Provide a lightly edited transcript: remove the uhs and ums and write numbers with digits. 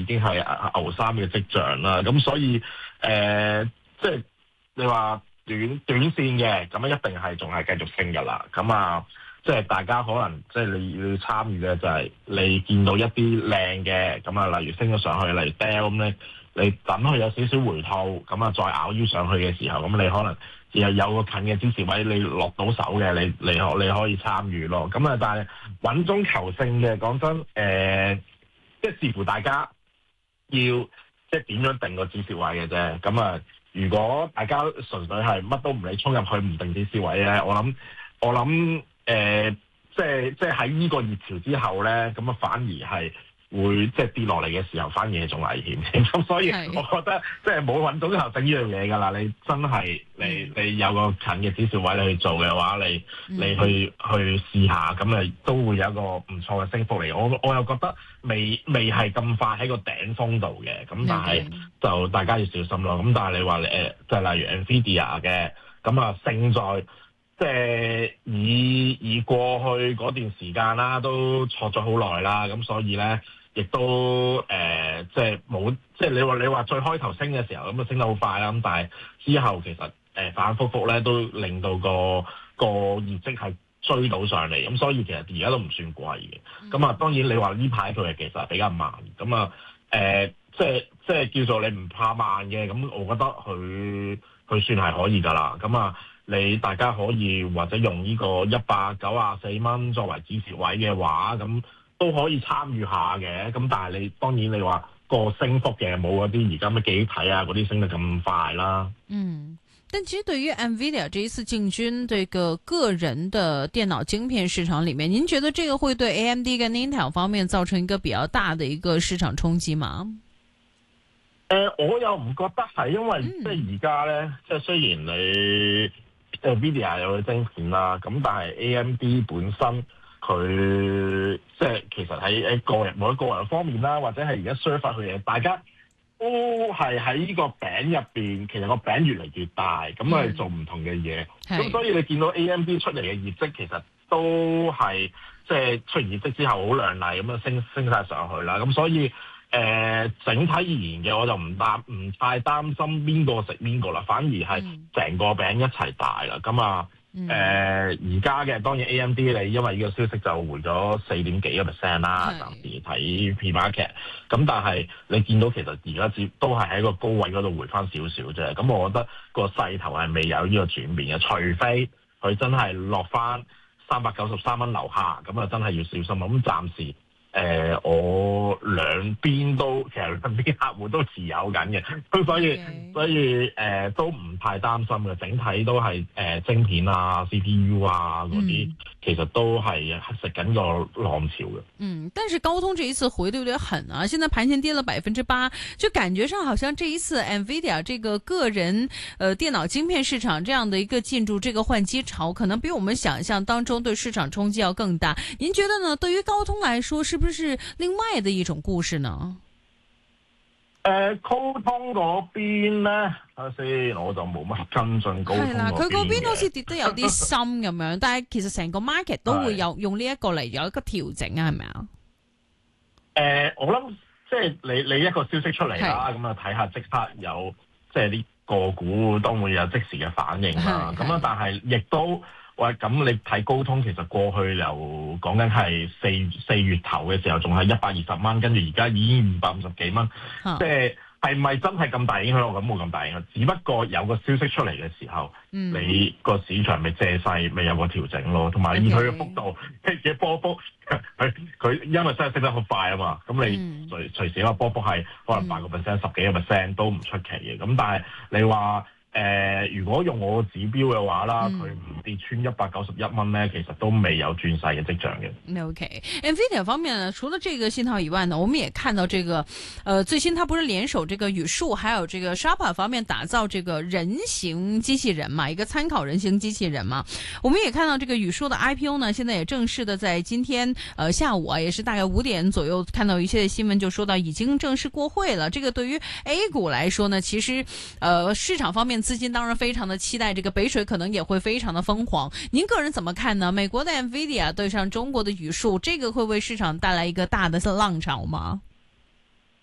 經係牛三嘅跡象啦。咁所以即係你話短線嘅咁一定係仲係繼續升㗎啦。咁啊，即係大家可能即係你要參與嘅就係你見到一啲靚嘅咁啊，例如升咗上去，例如 Dell 咁咧，你等佢有少少回吐，咁啊再咬腰上去嘅時候，咁你可能有個近嘅支持位，你落到手嘅，你可以參與咯。咁啊，但係穩中求勝嘅，講真，即係視乎大家要即係點樣定個止蝕位嘅啫。咁啊，如果大家純粹係乜都唔理，衝入去唔定止蝕位咧，我諗即係喺呢個熱潮之後咧，咁啊反而係會即係跌落嚟嘅時候，反而係仲危險。咁所以我覺得即係冇穩中求勝呢樣嘢㗎啦。你真係你有個近嘅止蝕位你去做嘅話，你去試下，咁啊都會有一個唔錯嘅升幅嚟。我又覺得未係咁快喺個頂峰度嘅，咁但係就大家要小心咯。咁但係你話即係例如 Nvidia 嘅，咁啊勝在。即係以過去嗰段時間啦，都錯咗好耐啦，咁所以咧，亦都即係冇，即係你話最開頭升嘅時候，咁啊升得好快啦，咁但係之後其實反覆覆咧，都令到個業績係追到上嚟，咁所以其實而家都唔算貴嘅。咁啊，當然你話呢排佢其實係比較慢，咁啊即係叫做你唔怕慢嘅，咁我覺得佢算係可以㗎啦，咁啊。大家可以或者用呢個194蚊作為止蝕位嘅話，咁都可以參與下嘅。咁但係當然你話個升幅嘅冇嗰啲而家咩記憶體啊嗰啲升得咁快啦。 但其實對於 NVIDIA 這一次進軍這個個人的電腦晶片市場裡面，您覺得這個會對 AMD 跟 Intel 方面造成一個比較大的一個市場衝擊嗎？ 我又唔覺得係，因為即係而家咧，即係雖然你NVIDIA 有個晶片啦，咁但係 AMD 本身佢即係其實喺每個人方面啦，或者係而家 serve 佢嘅，大家都係喺呢個餅入邊，其實個餅越嚟越大，咁係做唔同嘅嘢。咁所以你見到 AMD 出嚟嘅業績，其實都係即係出完業績之後好亮麗咁樣升晒上去啦。咁所以整體而言嘅，我就唔太擔心邊個食邊個啦，反而係成個餅一齊大啦。咁啊，而家嘅當然 AMD 你因為呢個消息就回咗4.幾個 percent 啦，暫時睇 P-market。咁但係你見到其實而家都係喺個高位嗰度回翻少少啫。咁我覺得個勢頭係未有呢個轉變嘅，除非佢真係落翻393蚊樓下，咁啊真係要小心。咁暫時。我兩邊其實兩邊客戶都持有緊嘅，咁所以都唔太擔心嘅，整體都係晶片啊、CPU 啊嗰啲，其實都係食緊個浪潮嘅。 但是高通這一次回得有點狠啊，現在盤前跌了8%，就感覺上好像這一次 NVIDIA 這個個人電腦晶片市場這樣的一個進駐這個換機潮，可能比我們想象當中對市場衝擊要更大。您覺得呢？對於高通來說，是不是另外的一種故事呢？ 高通嗰邊咧，睇下先，我就冇乜跟進高通嗰邊嘅。係啦，佢嗰邊好似跌得有啲深咁樣，但係其實成個 market 都會用呢一個嚟有一個調整啊，係咪啊？ 我諗即係你一個消息出嚟啦，咁啊睇下即刻有即係啲個股都會有即時嘅反應啦。咁啊，但係亦都。喂，咁你睇高通其實過去由講緊係四月頭嘅時候仲係120蚊，跟住而家已經250幾蚊，即係咪真係咁大影響？我諗冇咁大影響，只不過有個消息出嚟嘅時候，你個市場咪借勢咪有個調整咯，同埋以佢嘅幅度嘅波幅，佢因為真係升得好快啊嘛，咁你隨時一個波幅係可能8%、10幾個 percent 都唔出奇嘅，咁但係你話。如果用我個指標嘅話啦，佢唔跌穿191蚊咧，其實都未有轉勢嘅跡象嘅。 OK，NVIDIA 方面呢，除了這個信號以外呢，我們也看到這個，最新它不是聯手這個宇樹，還有這個 Sharpa 方面打造這個人形機器人嘛，一個參考人形機器人嘛。我們也看到這個宇樹的 IPO 呢，現在也正式的在今天下午啊，也是大概5點左右，看到一些新聞就說到已經正式過會了。這個對於 A 股來說呢，其實市場方面。資金當然非常的期待，這個北水可能也會非常的瘋狂。您個人怎麼看呢？美國的 NVIDIA 對上中國的宇樹，這個會為市場帶來一個大的浪潮嗎？